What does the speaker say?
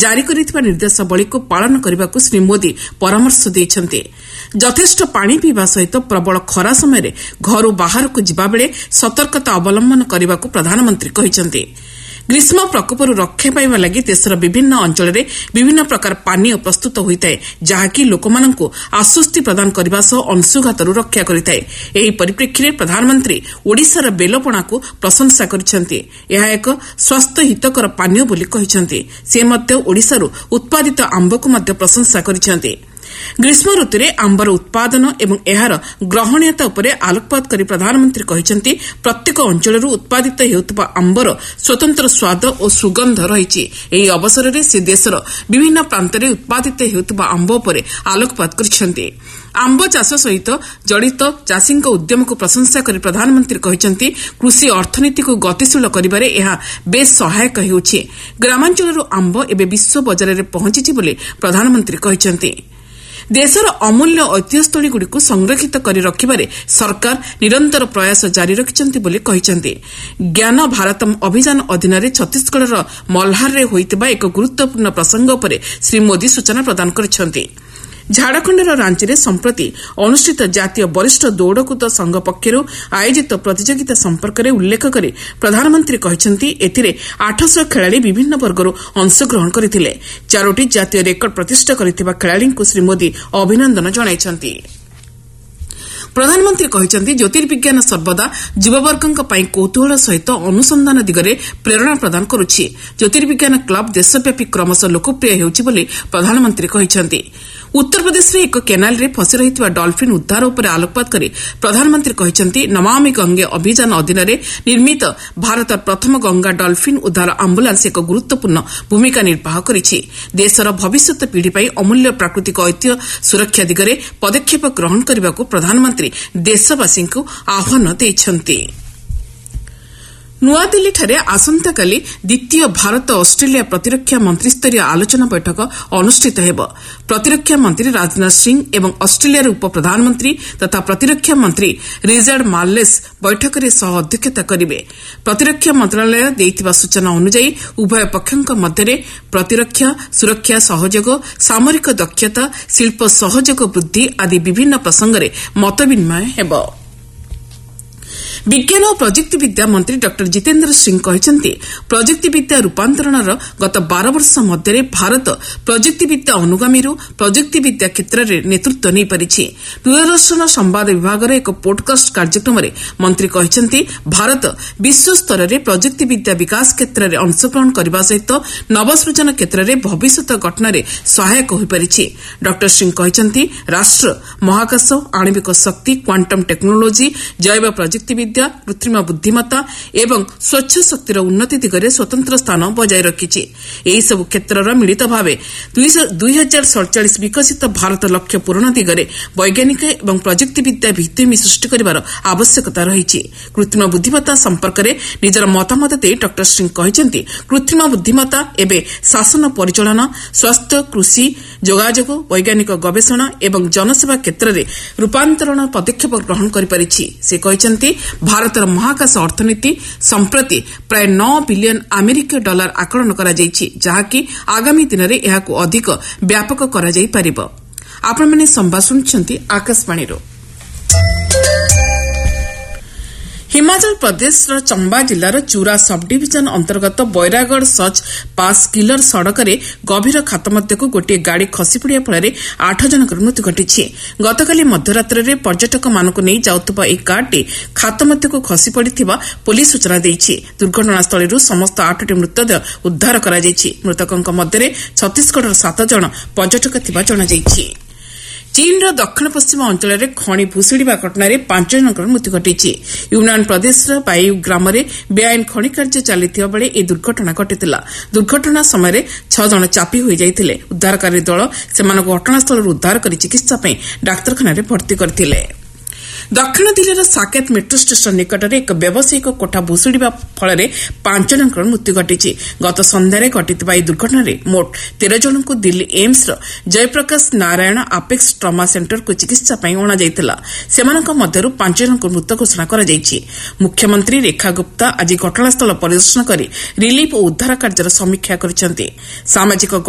ଜାରି କରିଥିବା ନିର୍ଦ୍ଦେଶାବଳୀକୁ ପାଳନ କରିବାକୁ ଶ୍ରୀ ମୋଦି ପରାମର୍ଶ ଦେଇଛନ୍ତି। ଯଥେଷ୍ଟ ପାଣି ପିଇବା ସହିତ ପ୍ରବଳ ଖରା ସମୟରେ ଘରୁ ବାହାରକୁ ଯିବାବେଳେ ସତର୍କତା ଅବଲମ୍ବନ କରିବାକୁ ପ୍ରଧାନମନ୍ତ୍ରୀ କହିଛନ୍ତି। ଗ୍ରୀଷ୍ମ ପ୍ରକୋପରୁ ରକ୍ଷା ପାଇବା ଲାଗି ଦେଶର ବିଭିନ୍ନ ଅଞ୍ଚଳରେ ବିଭିନ୍ନ ପ୍ରକାର ପାନୀୟ ପ୍ରସ୍ତୁତ ହୋଇଥାଏ, ଯାହାକି ଲୋକମାନଙ୍କୁ ଆଶ୍ୱସ୍ତି ପ୍ରଦାନ କରିବା ସହ ଅଂଶୁଘାତରୁ ରକ୍ଷା କରିଥାଏ। ଏହି ପରିପ୍ରେକ୍ଷୀରେ ପ୍ରଧାନମନ୍ତ୍ରୀ ଓଡ଼ିଶାର ବେଲପଣାକୁ ପ୍ରଶଂସା କରିଛନ୍ତି। ଏହା ଏକ ସ୍ୱାସ୍ଥ୍ୟ ହିତକର ପାନୀୟ ବୋଲି କହିଛନ୍ତି। ସେ ମଧ୍ୟ ଓଡ଼ିଶାରୁ ଉତ୍ପାଦିତ ଆମ୍ବକୁ ମଧ୍ୟ ପ୍ରଶଂସା କରିଛନ୍ତି। ଗ୍ରୀଷ୍ମ ଋତୁରେ ଆମ୍ବର ଉତ୍ପାଦନ ଏବଂ ଏହାର ଗ୍ରହଣୀୟତା ଉପରେ ଆଲୋକପାତ କରି ପ୍ରଧାନମନ୍ତ୍ରୀ କହିଛନ୍ତି, ପ୍ରତ୍ୟେକ ଅଞ୍ଚଳରୁ ଉତ୍ପାଦିତ ହେଉଥିବା ଆମ୍ବର ସ୍ୱତନ୍ତ୍ର ସ୍ୱାଦ ଓ ସୁଗନ୍ଧ ରହିଛି। ଏହି ଅବସରରେ ସେ ଦେଶର ବିଭିନ୍ନ ପ୍ରାନ୍ତରେ ଉତ୍ପାଦିତ ହେଉଥିବା ଆମ୍ବ ଉପରେ ଆଲୋକପାତ କରିଛନ୍ତି। ଆମ୍ବ ଚାଷ ସହିତ ଜଡ଼ିତ ଚାଷୀଙ୍କ ଉଦ୍ୟମକୁ ପ୍ରଶଂସା କରି ପ୍ରଧାନମନ୍ତ୍ରୀ କହିଛନ୍ତି, କୃଷି ଅର୍ଥନୀତିକୁ ଗତିଶୀଳ କରିବାରେ ଏହା ବେଶ୍ ସହାୟକ ହେଉଛି। ଗ୍ରାମାଞ୍ଚଳରୁ ଆମ୍ବ ଏବେ ବିଶ୍ୱ ବଜାରରେ ପହଞ୍ଚିଛି ବୋଲି ପ୍ରଧାନମନ୍ତ୍ରୀ କହିଛନ୍ତି। ଦେଶର ଅମୂଲ୍ୟ ଐତିହ୍ୟସ୍ଥଳୀଗୁଡ଼ିକୁ ସଂରକ୍ଷିତ କରି ରଖିବାରେ ସରକାର ନିରନ୍ତର ପ୍ରୟାସ ଜାରି ରଖିଛନ୍ତି ବୋଲି କହିଛନ୍ତି। ଜ୍ଞାନ ଭାରତମ ଅଭିଯାନ ଅଧୀନରେ ଛତିଶଗଡ଼ର ମଲ୍ହାରରେ ହୋଇଥିବା ଏକ ଗୁରୁତ୍ୱପୂର୍ଣ୍ଣ ପ୍ରସଙ୍ଗ ଉପରେ ଶ୍ରୀ ମୋଦି ସୂଚନା ପ୍ରଦାନ କରିଛନ୍ତି। ଝାଡ଼ଖଣ୍ଡର ରାଞ୍ଚିରେ ସମ୍ପ୍ରତି ଅନୁଷ୍ଠିତ ଜାତୀୟ ବରିଷ୍ଠ ଦୌଡ଼କୁଦ ସଂଘ ପକ୍ଷରୁ ଆୟୋଜିତ ପ୍ରତିଯୋଗିତା ସମ୍ପର୍କରେ ଉଲ୍ଲେଖ କରି ପ୍ରଧାନମନ୍ତ୍ରୀ କହିଛନ୍ତି, ଏଥିରେ 800 ଖେଳାଳି ବିଭିନ୍ନ ବର୍ଗରୁ ଅଂଶଗ୍ରହଣ କରିଥିଲେ। 4ଟି ଜାତୀୟ ରେକର୍ଡ ପ୍ରତିଷ୍ଠା କରିଥିବା ଖେଳାଳିଙ୍କୁ ଶ୍ରୀ ମୋଦି ଅଭିନନ୍ଦନ ଜଣାଇଛନ୍ତି। ପ୍ରଧାନମନ୍ତ୍ରୀ କହିଛନ୍ତି, ଜ୍ୟୋତିର୍ବିଜ୍ଞାନ ସର୍ବଦା ଯୁବବର୍ଗଙ୍କ ପାଇଁ କୌତୂହଳ ସହିତ ଅନୁସନ୍ଧାନ ଦିଗରେ ପ୍ରେରଣା ପ୍ରଦାନ କରୁଛି। ଜ୍ୟୋତିର୍ବିଜ୍ଞାନ କ୍ଲବ ଦେଶବ୍ୟାପୀ କ୍ରମଶଃ ଲୋକପ୍ରିୟ ହେଉଛି ବୋଲି ପ୍ରଧାନମନ୍ତ୍ରୀ କହିଛନ୍ତି। ଉତ୍ତରପ୍ରଦେଶରେ ଏକ କେନାଲରେ ଫସି ରହିଥିବା ଡଲ୍ଫିନ୍ ଉଦ୍ଧାର ଉପରେ ଆଲୋକପାତ କରି ପ୍ରଧାନମନ୍ତ୍ରୀ କହିଛନ୍ତି, ନମାମି ଗଙ୍ଗେ ଅଭିଯାନ ଅଧୀନରେ ନିର୍ମିତ ଭାରତର ପ୍ରଥମ ଗଙ୍ଗା ଡଲ୍ଫିନ୍ ଉଦ୍ଧାର ଆମ୍ବୁଲାନ୍ସ ଏକ ଗୁରୁତ୍ୱପୂର୍ଣ୍ଣ ଭୂମିକା ନିର୍ବାହ କରିଛି। ଦେଶର ଭବିଷ୍ୟତ ପିଢ଼ି ପାଇଁ ଅମୂଲ୍ୟ ପ୍ରାକୃତିକ ଐତିହ୍ୟ ସୁରକ୍ଷା ଦିଗରେ ପଦକ୍ଷେପ ଗ୍ରହଣ କରିବାକୁ ପ୍ରଧାନମନ୍ତ୍ରୀ ଦେଶବାସୀଙ୍କୁ ଆହ୍ୱାନ ଦେଇଛନ୍ତି। ନୂଆଦିଲ୍ଲୀଠାରେ ଆସନ୍ତାକାଲି ଦ୍ୱିତୀୟ ଭାରତ ଅଷ୍ଟ୍ରେଲିଆ ପ୍ରତିରକ୍ଷା ମନ୍ତ୍ରୀସ୍ତରୀୟ ଆଲୋଚନା ବୈଠକ ଅନୁଷ୍ଠିତ ହେବ। ପ୍ରତିରକ୍ଷା ମନ୍ତ୍ରୀ ରାଜନାଥ ସିଂ ଏବଂ ଅଷ୍ଟ୍ରେଲିଆର ଉପପ୍ରଧାନମନ୍ତ୍ରୀ ତଥା ପ୍ରତିରକ୍ଷା ମନ୍ତ୍ରୀ ରିଚାର୍ଡ ମାର୍ଲେସ୍ ବୈଠକରେ ସହ ଅଧ୍ୟକ୍ଷତା କରିବେ। ପ୍ରତିରକ୍ଷା ମନ୍ତ୍ରଣାଳୟ ଦେଇଥିବା ସୂଚନା ଅନୁଯାୟୀ ଉଭୟ ପକ୍ଷଙ୍କ ମଧ୍ୟରେ ପ୍ରତିରକ୍ଷା, ସୁରକ୍ଷା ସହଯୋଗ, ସାମରିକ ଦକ୍ଷତା, ଶିଳ୍ପ ସହଯୋଗ ବୃଦ୍ଧି ଆଦି ବିଭିନ୍ନ ପ୍ରସଙ୍ଗରେ ମତବିନିମୟ ହେବ। ବିଜ୍ଞାନ ଓ ପ୍ରଯୁକ୍ତିବିଦ୍ୟା ମନ୍ତ୍ରୀ ଡକ୍ଟର ଜିତେନ୍ଦ୍ର ସିଂ କହିଛନ୍ତି, ପ୍ରଯୁକ୍ତିବିଦ୍ୟା ରୂପାନ୍ତରଣର ଗତ 12 ବର୍ଷ ମଧ୍ୟରେ ଭାରତ ପ୍ରଯୁକ୍ତିବିଦ୍ୟା ଅନୁଗାମୀରୁ ପ୍ରଯୁକ୍ତିବିଦ୍ୟା କ୍ଷେତ୍ରରେ ନେତୃତ୍ୱ ନେଇପାରିଛି। ଦୂରଦର୍ଶନ ସମ୍ବାଦ ବିଭାଗର ଏକ ପୋଡକାଷ୍ଟ କାର୍ଯ୍ୟକ୍ରମରେ ମନ୍ତ୍ରୀ କହିଛନ୍ତି, ଭାରତ ବିଶ୍ୱସ୍ତରରେ ପ୍ରଯୁକ୍ତିବିଦ୍ୟା ବିକାଶ କ୍ଷେତ୍ରରେ ଅଂଶଗ୍ରହଣ କରିବା ସହିତ ନବସୃଜନ କ୍ଷେତ୍ରରେ ଭବିଷ୍ୟତ ଗଠନରେ ସହାୟକ ହୋଇପାରିଛି। ଡକ୍ଟର ସିଂ କହିଛନ୍ତି, ରାଷ୍ଟ୍ର ମହାକାଶ, ଆଣବିକ ଶକ୍ତି, କ୍ୱାଣ୍ଟମ ଟେକ୍ନୋଲୋଜି, ଜୈବ ପ୍ରଯୁକ୍ତିବିଦ୍ୟା, କୃତ୍ରିମ ବୁଦ୍ଧିମତ୍ତା ଏବଂ ସ୍ୱଚ୍ଛ ଶକ୍ତିର ଉନ୍ନତି ଦିଗରେ ସ୍ୱତନ୍ତ୍ର ସ୍ଥାନ ବଜାୟ ରଖିଛି। ଏହିସବୁ କ୍ଷେତ୍ରର ମିଳିତ ଭାବେ 2047 ବିକଶିତ ଭାରତ ଲକ୍ଷ୍ୟ ପୂରଣ ଦିଗରେ ବୈଜ୍ଞାନିକ ଏବଂ ପ୍ରଯୁକ୍ତିବିଦ୍ୟା ଭିତ୍ତିଭୂମି ସୃଷ୍ଟି କରିବାର ଆବଶ୍ୟକତା ରହିଛି। କୃତ୍ରିମ ବୁଦ୍ଧିମତ୍ତା ସମ୍ପର୍କରେ ନିଜର ମତାମତ ଦେଇ ଡକ୍ଟର ସିଂ କହିଛନ୍ତି, କୃତ୍ରିମ ବୁଦ୍ଧିମତ୍ତା ଏବେ ଶାସନ ପରିଚାଳନା, ସ୍ୱାସ୍ଥ୍ୟ, କୃଷି, ଯୋଗାଯୋଗ, ବୈଜ୍ଞାନିକ ଗବେଷଣା ଏବଂ ଜନସେବା କ୍ଷେତ୍ରରେ ରୂପାନ୍ତରଣ ପଦକ୍ଷେପ ଗ୍ରହଣ କରିପାରିଛି। ସେ କହିଛନ୍ତି, ଭାରତର ମହାକାଶ ଅର୍ଥନୀତି ସମ୍ପ୍ରତି ପ୍ରାୟ $9 ବିଲିୟନ ଆମେରିକୀୟ ଡଲାର ଆକଳନ କରାଯାଇଛି, ଯାହାକି ଆଗାମୀ ଦିନରେ ଏହାକୁ ଅଧିକ ବ୍ୟାପକ କରାଯାଇପାରିବ। ଆପଣମାନେ ସମ୍ବାଦ ଶୁଣୁଛନ୍ତି ଆକାଶବାଣୀରୁ। ହିମାଚଳ ପ୍ରଦେଶର ଚମ୍ବା ଜିଲ୍ଲାର ଚୁରା ସବ୍ଡିଭିଜନ ଅନ୍ତର୍ଗତ ବୈରାଗଡ଼ ସଚ୍ ପାସ୍ କିଲର ସଡ଼କରେ ଗଭୀର ଖାତ ମଧ୍ୟକୁ ଗୋଟିଏ ଗାଡ଼ି ଖସିପଡ଼ିବା ଫଳରେ 8 ଜଣଙ୍କର ମୃତ୍ୟୁ ଘଟିଛି। ଗତକାଲି ମଧ୍ୟରାତ୍ରରେ ପର୍ଯ୍ୟଟକମାନଙ୍କୁ ନେଇ ଯାଉଥିବା ଏହି କାର୍ଟି ଖାତ ମଧ୍ୟକୁ ଖସିପଡ଼ିଥିବା ପୁଲିସ୍ ସୂଚନା ଦେଇଛି। ଦୁର୍ଘଟଣାସ୍ଥଳୀରୁ ସମସ୍ତ 8ଟି ମୃତଦେହ ଉଦ୍ଧାର କରାଯାଇଛି। ମୃତକଙ୍କ ମଧ୍ୟରେ ଛତିଶଗଡ଼ର 7 ଜଣ ପର୍ଯ୍ୟଟକ ଥିବା ଜଣାଯାଇଛି। ଚୀନର ଦକ୍ଷିଣ ପଶ୍ଚିମ ଅଞ୍ଚଳରେ ଖଣି ଭୁଶୁଡ଼ିବା ଘଟଣାରେ 5 ଜଣଙ୍କର ମୃତ୍ୟୁ ଘଟିଛି। ୟୁନାନ ପ୍ରଦେଶର ବାୟୁ ଗ୍ରାମରେ ବେଆଇନ ଖଣି କାର୍ଯ୍ୟ ଚାଲିଥିବା ବେଳେ ଏହି ଦୁର୍ଘଟଣା ଘଟିଥିଲା। ଦୁର୍ଘଟଣା ସମୟରେ 6 ଜଣ ଚାପି ହୋଇଯାଇଥିଲେ। ଉଦ୍ଧାରକାରୀ ଦଳ ସେମାନଙ୍କୁ ଘଟଣାସ୍ଥଳରୁ ଉଦ୍ଧାର କରି ଚିକିତ୍ସା ପାଇଁ ଡାକ୍ତରଖାନାରେ ଭର୍ତ୍ତି କରିଥିଲେ। ଦକ୍ଷିଣ ଦିଲ୍ଲୀର ସାକେତ ମେଟ୍ରୋ ଷ୍ଟେସନ ନିକଟରେ ଏକ ବ୍ୟବସାୟିକ କୋଠା ଭୁଶୁଡ଼ିବା ଫଳରେ 5 ଜଣଙ୍କର ମୃତ୍ୟୁ ଘଟିଛି। ଗତ ସନ୍ଧ୍ୟାରେ ଘଟିଥିବା ଏହି ଦୁର୍ଘଟଣାରେ ମୋଟ 13 ଜଣଙ୍କୁ ଦିଲ୍ଲୀ ଏମ୍ସର ଜୟପ୍ରକାଶ ନାରାୟଣ ଆପେକ୍ସ ଟ୍ରମା ସେଣ୍ଟରକୁ ଚିକିତ୍ସା ପାଇଁ ଅଣାଯାଇଥିଲା। ସେମାନଙ୍କ ମଧ୍ୟରୁ 5 ଜଣଙ୍କୁ ମୃତ ଘୋଷଣା କରାଯାଇଛି। ମୁଖ୍ୟମନ୍ତ୍ରୀ ରେଖା ଗୁପ୍ତା ଆଜି ଘଟଣାସ୍ଥଳ ପରିଦର୍ଶନ କରି ରିଲିଫ୍ ଓ ଉଦ୍ଧାର କାର୍ଯ୍ୟର ସମୀକ୍ଷା କରିଛନ୍ତି। ସାମାଜିକ